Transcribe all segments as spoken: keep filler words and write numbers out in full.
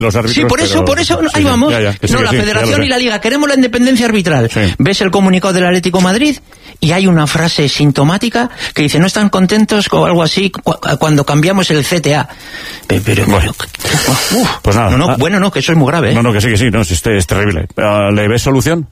los árbitros. Sí, por eso, pero... por eso, sí, ahí vamos. Ya, ya, no, sí, la sí, Federación y la Liga, queremos la independencia arbitral. Sí. Ves el comunicado del Atlético de Madrid y hay una frase sintomática que dice, no están contentos con algo así cu cuando cambiamos el C T A. Pero, pero bueno, uf, pues nada. No, no, ah, bueno, no, que eso es muy grave, ¿eh? No, no, que sí, que sí, no, es, es terrible. ¿Le ves solución?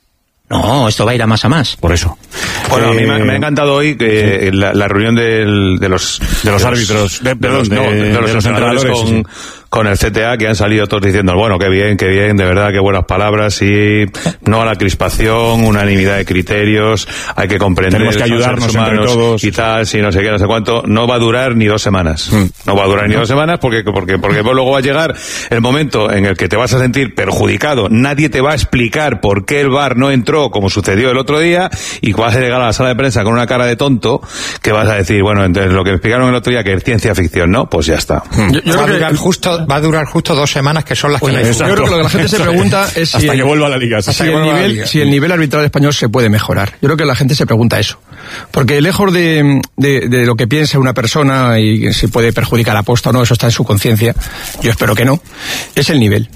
No, esto va a ir a más a más. Por eso. Bueno, eh, a mí me, me ha encantado hoy que sí. la, la reunión del, de los de los árbitros, de, de, los, no, de, de los, de los entrenadores con, sí. con el C T A, que han salido todos diciendo, bueno, qué bien, qué bien, de verdad, qué buenas palabras, y no a la crispación, unanimidad de criterios, hay que comprender, tenemos que ayudarnos entre todos y tal, si no sé qué, no sé cuánto. No va a durar ni dos semanas. Mm. No va a durar ni dos semanas porque porque porque luego va a llegar el momento en el que te vas a sentir perjudicado. Nadie te va a explicar por qué el V A R no entró, como sucedió el otro día, y vas a llegar a la sala de prensa con una cara de tonto que vas a decir, bueno, entonces lo que me explicaron el otro día que es ciencia ficción, ¿no? Pues ya está. Yo, yo va, a durar justo, va a durar justo dos semanas, que son las Oye, que... Yo creo que lo que la gente se pregunta es si hasta el, que vuelva a la Liga. Si, el nivel, liga. si el nivel arbitral español se puede mejorar. Yo creo que la gente se pregunta eso. Porque lejos de, de, de lo que piense una persona y si puede perjudicar a posta o no, eso está en su conciencia, yo espero que no, es el nivel.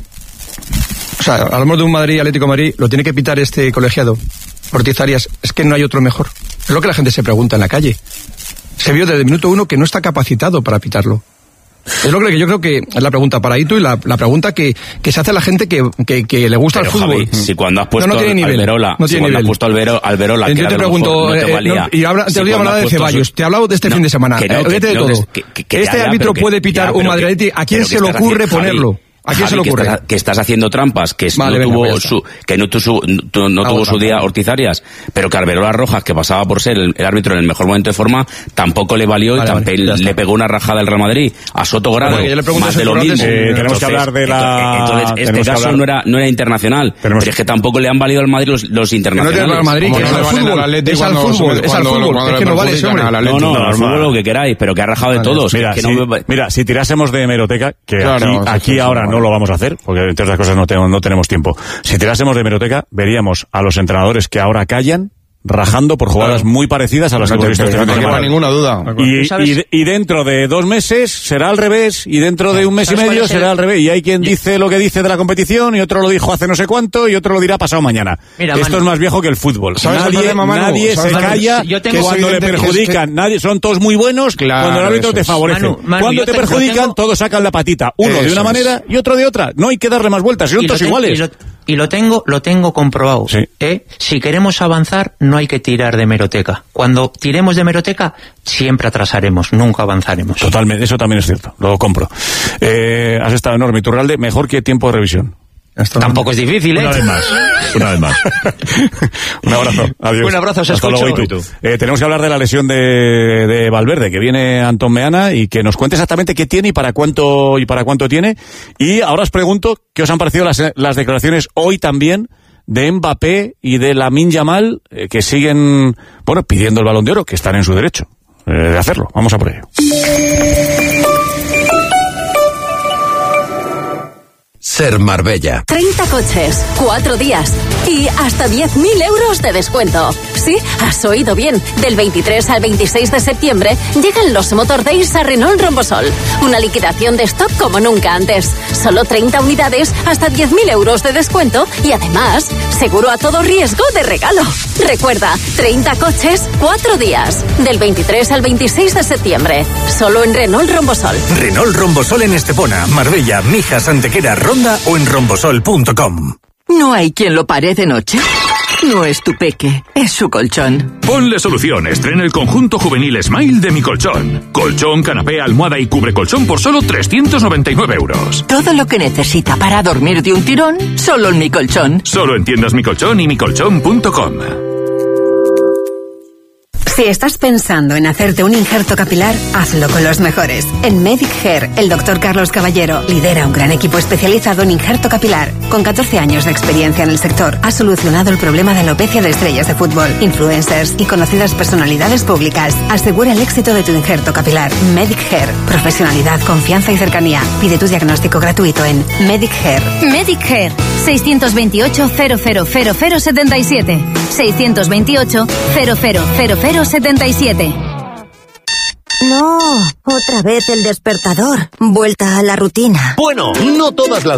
O sea, hablamos de un Madrid, Atlético de Madrid, lo tiene que pitar este colegiado, Ortiz Arias, es que no hay otro mejor. Es lo que la gente se pregunta en la calle. Se vio desde el minuto uno que no está capacitado para pitarlo. Es lo que yo creo que es la pregunta para Ito y la, la pregunta que, que se hace a la gente que, que, que le gusta Pero, el fútbol. Javi, si cuando has puesto no, no tiene nivel, Alberola, no si tiene cuando nivel. has puesto Albero, Alberola, yo que te a pregunto, no te valía. eh, no, y habla, te si voy a hablar de Ceballos, su... te he hablado de este no, fin de semana, que no, eh, que, de no, todo. Que, que, que este ya, árbitro que, puede pitar ya, un Madrid, ¿a quién se le ocurre haciendo, ponerlo? Javi, ¿A quién Javi, se le ocurre? Que estás, que estás haciendo trampas, que vale, no venga, tuvo pues su, que no, tu, su, tu, no tuvo su día Ortiz Arias, pero que Alberola Rojas, que pasaba por ser el, el árbitro en el mejor momento de forma, tampoco le valió vale, y también vale, le pegó una rajada al Real Madrid a Soto Grado, bueno, más de lo mismo. Eh, tenemos entonces, que hablar de la... Entonces, este caso hablar... no era no era internacional, tenemos... pero es que tampoco le han valido al Madrid los, los internacionales. No, no, Madrid, que es al fútbol, es al fútbol, es al fútbol, es que no vale ese hombre. No, no, al fútbol lo que queráis, pero que ha rajado de todos. Mira, si tirásemos de hemeroteca, que aquí ahora no lo vamos a hacer, porque entre otras cosas no tenemos, no tenemos tiempo. Si tirásemos de hemeroteca, veríamos a los entrenadores que ahora callan rajando por jugadas claro. muy parecidas a las no que hemos visto este fin de semana. No hay ninguna duda. Y, y, y dentro de dos meses será al revés, y dentro de un mes y medio será al revés. Y hay quien dice lo que dice de la competición, y otro lo dijo hace no sé cuánto, y otro lo dirá pasado mañana. Mira, Esto Manu, es más viejo que el fútbol. Nadie, problema, nadie se calla que cuando le perjudican. Que... Nadie, son todos muy buenos claro, cuando el árbitro te favorece. Manu, Manu, cuando te, te perjudican, tengo... todos sacan la patita. Uno eso de una manera es. y otro de otra. No hay que darle más vueltas, son todos iguales. Y lo tengo, lo tengo comprobado. Sí. ¿eh? Si queremos avanzar, no hay que tirar de hemeroteca. Cuando tiremos de hemeroteca, siempre atrasaremos, nunca avanzaremos. Totalmente, eso también es cierto, lo compro. Eh, has estado enorme, Iturralde, mejor que tiempo de revisión. Esto Tampoco es difícil, ¿eh? Una vez más, una vez más. Un abrazo, adiós. Un abrazo, os escucho. Hasta luego, eh, tenemos que hablar de la lesión de, de Valverde, que viene Antón Meana, y que nos cuente exactamente qué tiene y para cuánto y para cuánto tiene. Y ahora os pregunto qué os han parecido las, las declaraciones hoy también de Mbappé y de Lamine Yamal, eh, que siguen, bueno, pidiendo el Balón de Oro, que están en su derecho eh, de hacerlo. Vamos a por ello. Ser Marbella. treinta coches, cuatro días y hasta diez mil euros de descuento. Sí, has oído bien. Del veintitrés al veintiséis de septiembre llegan los Motor Days a Renault Rombosol. Una liquidación de stock como nunca antes. Solo treinta unidades, hasta diez mil euros de descuento y además, seguro a todo riesgo de regalo. Recuerda, treinta coches, cuatro días. Del veintitrés al veintiséis de septiembre. Solo en Renault Rombosol. Renault Rombosol en Estepona, Marbella, Mijas, Antequera, Ronda o en rombosol punto com. ¿No hay quien lo pare de noche? No es tu peque, es su colchón. Ponle solución, estrena el conjunto juvenil Smile de Mi Colchón. Colchón, canapé, almohada y cubre colchón por solo trescientos noventa y nueve euros. Todo lo que necesita para dormir de un tirón, solo en Mi Colchón. Solo en tiendas Mi Colchón y mi colchón punto com. Si estás pensando en hacerte un injerto capilar, hazlo con los mejores. En Medic Hair, el doctor Carlos Caballero lidera un gran equipo especializado en injerto capilar. Con catorce años de experiencia en el sector, ha solucionado el problema de alopecia de estrellas de fútbol, influencers y conocidas personalidades públicas. Asegura el éxito de tu injerto capilar. Medic Hair. Profesionalidad, confianza y cercanía. Pide tu diagnóstico gratuito en Medic Hair. Medic Hair. seiscientos veintiocho, cero cero cero cero setenta y siete. seiscientos veintiocho, cero cero cero cero setenta y siete. No, otra vez el despertador. Vuelta a la rutina. Bueno, no todas las